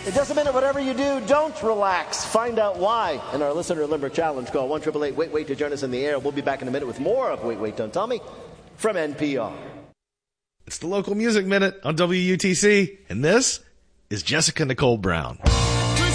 It doesn't mean that whatever you do, don't relax. Find out why in our Listener Limerick Challenge. Call 1-888-WAIT-WAIT to join us in the air. We'll be back in a minute with more of Wait, Wait, Don't Tell Me from NPR. It's the Local Music Minute on WUTC, and this is Jessica Nicole Brown.